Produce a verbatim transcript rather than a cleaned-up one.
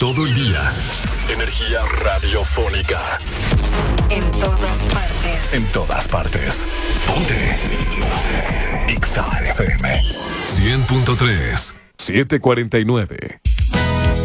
Todo el día. Energía radiofónica. En todas partes. En todas partes. Ponte. Ponte. X A F M. cien punto tres. siete cuarenta y nueve.